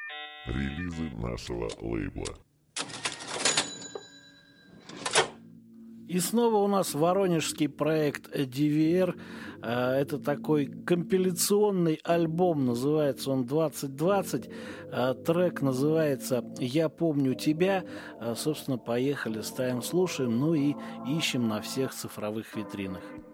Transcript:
Релизы нашего лейбла. И снова у нас воронежский проект DVR. Это такой компиляционный альбом, называется он «2020». Трек называется «Я помню тебя». Собственно, поехали, ставим, слушаем, ну и ищем на всех цифровых витринах.